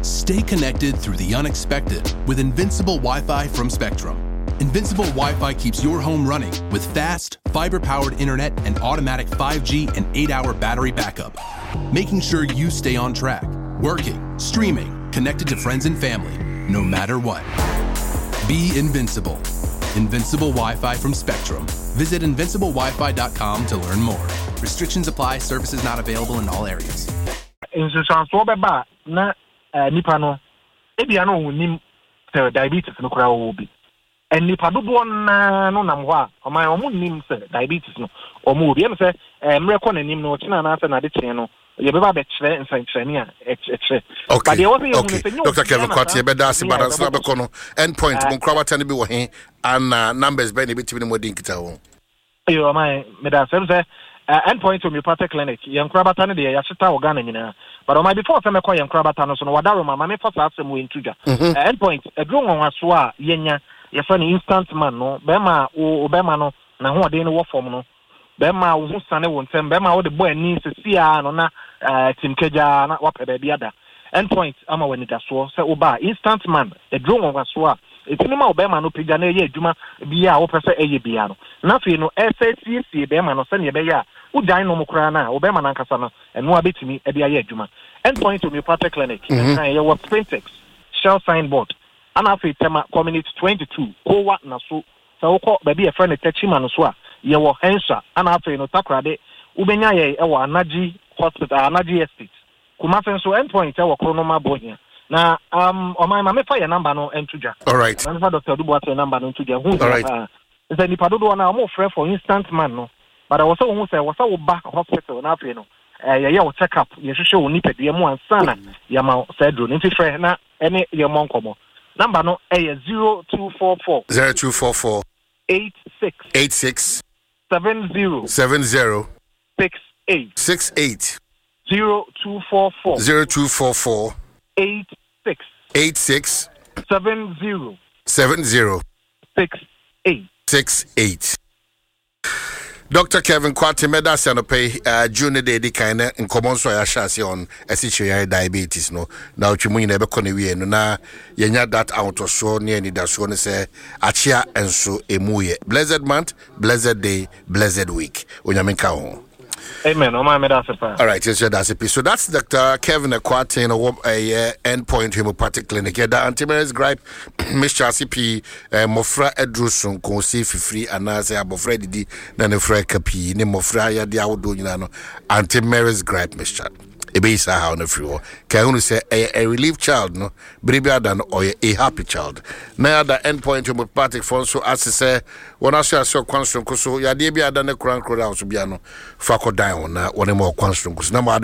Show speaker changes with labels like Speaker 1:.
Speaker 1: Stay connected through the unexpected with Invincible Wi-Fi from Spectrum. Invincible Wi-Fi keeps your home running with fast, fiber-powered internet and automatic 5G and 8-hour battery backup, making sure you stay on track, working, streaming, connected to friends and family, no matter what. Be invincible. Invincible Wi-Fi from Spectrum. Visit invinciblewifi.com to learn more. Restrictions apply. Services not available in all areas.
Speaker 2: Nipano, Ebiano nim diabetes no kura obi. And nipadodo na no namwa, o my own nim diabetes no. O mu obi em say mrekọ nanim no china na asa na de kyen no. Ye beba be kire nsankyerene a
Speaker 3: okay. Dr. Kevin Kwate be da se balance na be kono endpoint mo krawata ne bi wo he and numbers be ne bitimi ne modin kita wo.
Speaker 2: Yo my me da say endpoint homeopathic clinic yankrabata ne de ya sita organ nyina but on my before say me call yankrabata no so no wadaro mama me first asem we intuja endpoint edro nwanwa so a yenya ye fa ne instant man no be ma obema no na ho ode ne wo form no be ma wo sane wo ntem be ma wo de boy ani sesia no na timkeja na wapeda bia da endpoint ama wani da so say oba instant man edro nwanwa so a etinima obema no pija na ye adwuma bia wo pese eye bia no na fe no SSCC bema no se ne be ya ujan no mukra na obema na nkasa no eno abetimi e bia ye adwuma endpoint homeopathic clinic na ye wo Printex shell signboard ana fe tema community 22 kowa na so wo ko ba bia friend techima no so a ye wo Hensha ana fe no takrade ubenya ye e wo Anaji hospital Anaji estate kuma fe so endpoint e wo kronoma bohia na o my mama fa your number no entuja.
Speaker 3: All right.
Speaker 2: Na Dr. Dubois your number no entuja.
Speaker 3: All right.
Speaker 2: Is ni padodo na mo frɛ for instant man no. But I was so who say was so ba hospital na fe no. Ye wo check up, ye hwehwɛ wo nipadua mu ansa na ye ma sedro nti frɛ na ene ye mo nkomo. Number no 0244
Speaker 3: 0244
Speaker 2: 86 70 68
Speaker 3: 0244 86
Speaker 2: 70
Speaker 3: 68. Dr. Kevin Kwate Medas and pay June day the kind in common so I shall see on a diabetes no. Now Chimun never convey no na yenya that out or so near ni da so say achia and so emuye. Blessed month, blessed day, blessed week. Onyaminka ho.
Speaker 2: Amen. All
Speaker 3: right, yes, that's it. So that's Dr. Kevin Kwate in a endpoint homeopathic clinic. The antivirus gripe, Mr. CP, Mofra Edrusun, Consi free, and as I have Freddy, then a Frekapi, Nemofra, ya the outdoor, antivirus gripe, Mr. Ebisa how on the floor. Can you say a relieved child, no? Bribia than or a happy child. Now the endpoint homeopathic phone so as to say, when I saw constant, so ya debia than a crown crowd, so piano, Fako down, one more constant, because number